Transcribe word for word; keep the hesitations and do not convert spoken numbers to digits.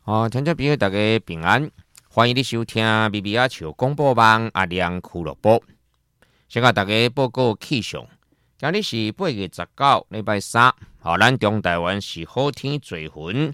哦，听众朋友大家平安，欢迎你收听B B 阿球广播网阿亮俱乐部。先甲大家报告气象，今日是八月十九，礼拜三。好，咱中台湾是好天做云，